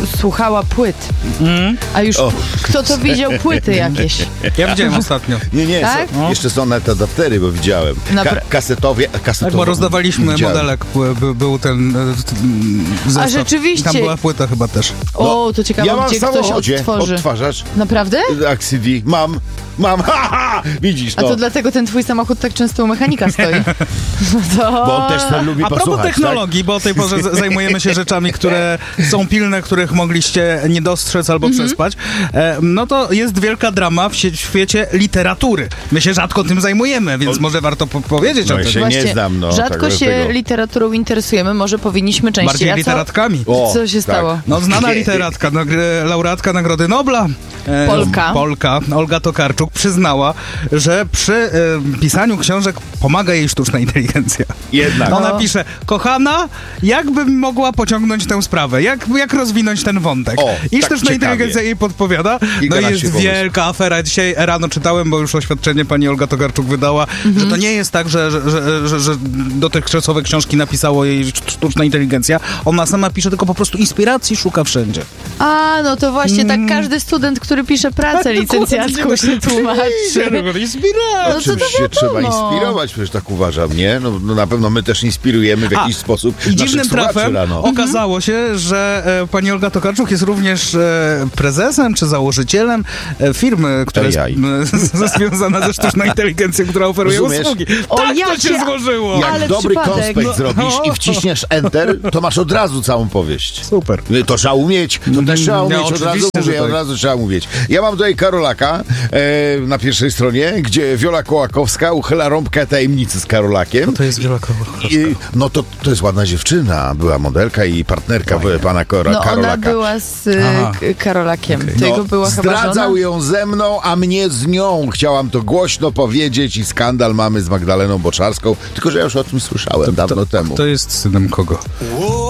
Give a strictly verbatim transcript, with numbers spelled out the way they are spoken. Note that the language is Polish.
słuchała płyt. Mm. A już O. kto to widział płyty jakieś? Ja widziałem ostatnio. Nie, nie, Tak? są, jeszcze są nawet adaptery, bo widziałem. Ka- Napra- kasetowie, kasetowe. Tak, bo rozdawaliśmy widziałem. modelek, by, by, był ten e, t- m, zestaw. A rzeczywiście. Tam była płyta chyba też. O, to ciekawe, Ja mam w gdzie ktoś samochodzie odtworzy. odtwarzacz. Naprawdę? Jak C D. Mam, mam, ha, ha, widzisz, A no. to dlatego ten twój samochód tak często u mechanika stoi. No to... Bo on też ten lubi A propos posłuchać, technologii, bo o tej porze z- zajmujemy się rzeczami, które są pilne, których mogliście nie dostrzec albo Mhm. przespać, e, no to jest wielka drama w sie- w świecie literatury. My się rzadko tym zajmujemy, więc może warto po- powiedzieć No o i tym. się nie znam, no, rzadko tak, się tego. literaturą interesujemy, może powinniśmy częściej. Bardziej A co, literatkami. O, co się tak. stało? No znana literatka, nagry, laureatka Nagrody Nobla. e, Polka. Polka, Olga Tokarczuk przyznała, że przy e, pisaniu książek pomaga jej sztuczna inteligencja. Jednak. Ona No. pisze, kochana, jakbym mogła pociągnąć tę sprawę? Jak, jak rozwinąć ten wątek? O, I tak sztuczna ciekawie. inteligencja jej podpowiada. No i Kilkanaście jest pomysłów. wielka afera. Dzisiaj rano czytałem, bo już oświadczenie pani Olga Tokarczuk wydała, że to nie jest tak, że, że, że, że, że dotychczasowe książki napisało jej sztuczna inteligencja. Ona sama pisze, tylko po prostu inspiracji szuka wszędzie. A, no to właśnie tak każdy student, który pisze pracę licencjacką się tłumaczy. Inspiracja. No to Czymś to się trzeba wiadomo. inspirować, przecież tak uważam, nie? No, no na pewno my też inspirujemy w A, jakiś sposób I naszych dziwnym słuchaczy trafem rano. okazało się, że e, pani Olga Tokarczuk jest również e, prezesem czy założycielem e, firmy, która jest A I. m, związana ze sztuczną inteligencją, która oferuje Rozumiesz? usługi. O, tak ja to się cię- złożyło. Jak Ale dobry przypadek. konspekt No. zrobisz i wciśniesz enter, to masz od razu całą powieść. Super. To trzeba umieć, to też trzeba No, umieć, od razu oczywiście, że mówię, tak. od razu trzeba mówić. Ja mam tutaj Karolaka e, na pierwszej stronie, gdzie Wiola Kołakowska uchyla rąbkę tajemnicy z Karolakiem. To jest wiele koło. I, no to, to jest ładna dziewczyna, była modelka i partnerka w- pana Kora, No ona Karolaka. była z y, Aha. K- Karolakiem. Okej. To jego No, była chyba zdradzał żona? ją ze mną, a mnie z nią. Chciałam to głośno powiedzieć i skandal mamy z Magdaleną Boczarską, tylko że ja już o tym słyszałem dawno temu. To jest synem kogo?